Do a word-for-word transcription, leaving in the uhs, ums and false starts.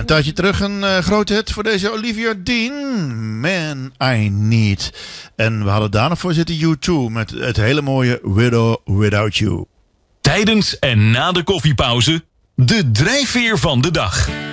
tijdje terug een uh, grote hit voor deze Olivia Dean. Man, I Need. En we hadden daarna voor zitten U twee met het hele mooie Widow Without You. Tijdens en na de koffiepauze, de drijfveer van de dag.